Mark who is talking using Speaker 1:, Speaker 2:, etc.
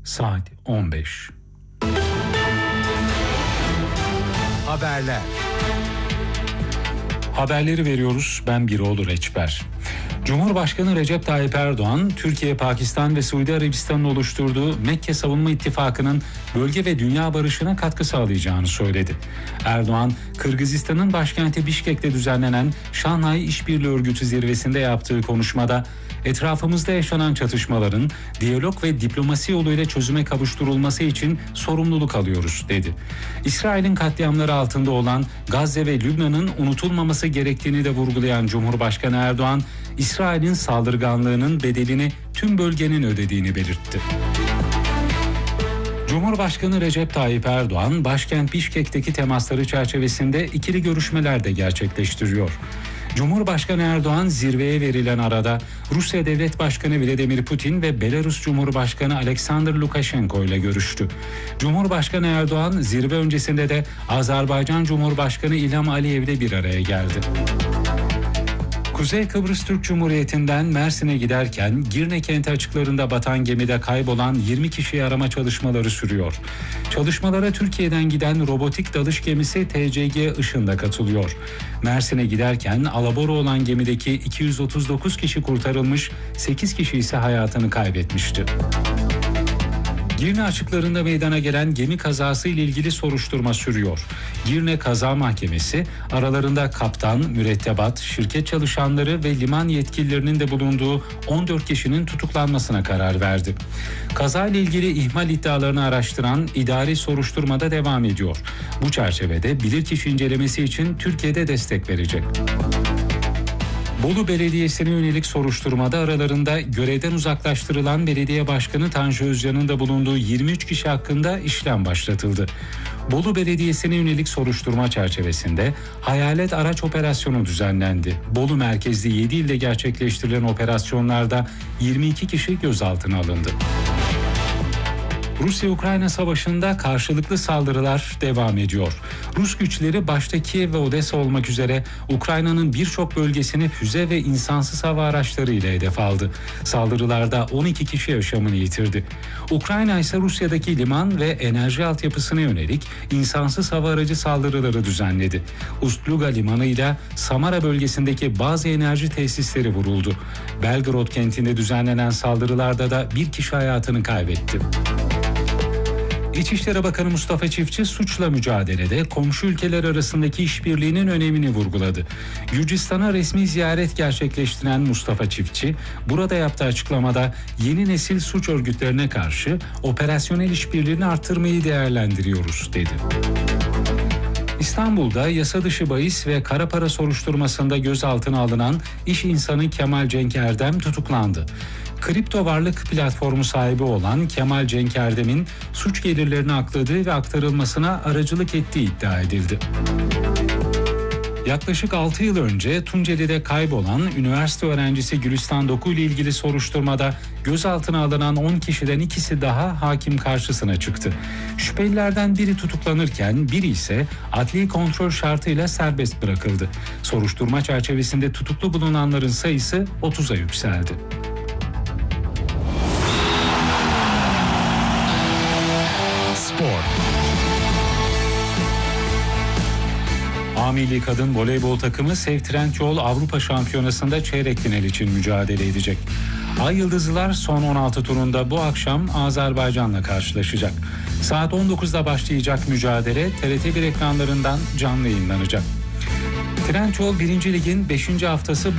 Speaker 1: saat 15. Haberleri veriyoruz. Ben Biroğlu Reçber. Cumhurbaşkanı Recep Tayyip Erdoğan, Türkiye, Pakistan ve Suudi Arabistan'ın oluşturduğu Mekke Savunma İttifakı'nın bölge ve dünya barışına katkı sağlayacağını söyledi. Erdoğan, Kırgızistan'ın başkenti Bişkek'te düzenlenen Şanghay İşbirliği Örgütü zirvesinde yaptığı konuşmada, etrafımızda yaşanan çatışmaların diyalog ve diplomasi yoluyla çözüme kavuşturulması için sorumluluk alıyoruz, dedi. İsrail'in katliamları altında olan Gazze ve Lübnan'ın unutulmaması gerektiğini de vurgulayan Cumhurbaşkanı Erdoğan, İsrail'in saldırganlığının bedelini tüm bölgenin ödediğini belirtti. Cumhurbaşkanı Recep Tayyip Erdoğan, başkent Bişkek'teki temasları çerçevesinde ikili görüşmeler de gerçekleştiriyor. Cumhurbaşkanı Erdoğan zirveye verilen arada Rusya Devlet Başkanı Vladimir Putin ve Belarus Cumhurbaşkanı Alexander Lukashenko ile görüştü. Cumhurbaşkanı Erdoğan zirve öncesinde de Azerbaycan Cumhurbaşkanı İlham Aliyev ile bir araya geldi. Kuzey Kıbrıs Türk Cumhuriyeti'nden Mersin'e giderken Girne kenti açıklarında batan gemide kaybolan 20 kişiyi arama çalışmaları sürüyor. Çalışmalara Türkiye'den giden robotik dalış gemisi TCG Işın da katılıyor. Mersin'e giderken alabora olan gemideki 239 kişi kurtarılmış, 8 kişi ise hayatını kaybetmişti. Girne açıklarında meydana gelen gemi kazası ile ilgili soruşturma sürüyor. Girne Kaza Mahkemesi aralarında kaptan, mürettebat, şirket çalışanları ve liman yetkililerinin de bulunduğu 14 kişinin tutuklanmasına karar verdi. Kaza ile ilgili ihmal iddialarını araştıran idari soruşturmada devam ediyor. Bu çerçevede bilirkişi incelemesi için Türkiye'de destek verecek. Bolu Belediyesi'ne yönelik soruşturmada aralarında görevden uzaklaştırılan Belediye Başkanı Tanju Özcan'ın da bulunduğu 23 kişi hakkında işlem başlatıldı. Bolu Belediyesi'ne yönelik soruşturma çerçevesinde hayalet araç operasyonu düzenlendi. Bolu merkezli 7 ilde gerçekleştirilen operasyonlarda 22 kişi gözaltına alındı. Rusya-Ukrayna savaşında karşılıklı saldırılar devam ediyor. Rus güçleri başta Kiev ve Odessa olmak üzere Ukrayna'nın birçok bölgesini füze ve insansız hava araçları ile hedef aldı. Saldırılarda 12 kişi yaşamını yitirdi. Ukrayna ise Rusya'daki liman ve enerji altyapısına yönelik insansız hava aracı saldırıları düzenledi. Ust-Luga limanı ile Samara bölgesindeki bazı enerji tesisleri vuruldu. Belgorod kentinde düzenlenen saldırılarda da bir kişi hayatını kaybetti. İçişleri Bakanı Mustafa Çiftçi suçla mücadelede komşu ülkeler arasındaki işbirliğinin önemini vurguladı. Gürcistan'a resmi ziyaret gerçekleştiren Mustafa Çiftçi, burada yaptığı açıklamada yeni nesil suç örgütlerine karşı operasyonel işbirliğini artırmayı değerlendiriyoruz, dedi. İstanbul'da yasa dışı bahis ve kara para soruşturmasında gözaltına alınan iş insanı Kemal Cenk Erdem tutuklandı. Kripto varlık platformu sahibi olan Kemal Cenk Erdem'in suç gelirlerini akladığı ve aktarılmasına aracılık ettiği iddia edildi. Yaklaşık 6 yıl önce Tunceli'de kaybolan üniversite öğrencisi Gülistan Doku ile ilgili soruşturmada gözaltına alınan 10 kişiden ikisi daha hakim karşısına çıktı. Şüphelilerden biri tutuklanırken biri ise adli kontrol şartıyla serbest bırakıldı. Soruşturma çerçevesinde tutuklu bulunanların sayısı 30'a yükseldi. Spor. A milli kadın voleybol takımı Sev Trendyol Avrupa Şampiyonası'nda çeyrek final için mücadele edecek. Ay Yıldızlılar son 16 turunda bu akşam Azerbaycan'la karşılaşacak. Saat 19'da başlayacak mücadele TRT1 ekranlarından canlı yayınlanacak. Trendyol 1. Lig'in 5. haftası